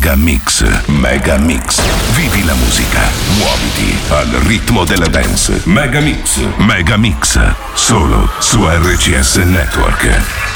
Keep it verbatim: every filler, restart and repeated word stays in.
Mega Mix. Mega Mix. Vivi la musica. Muoviti al ritmo della dance. Mega Mix. Mega Mix. Solo su R C S Network.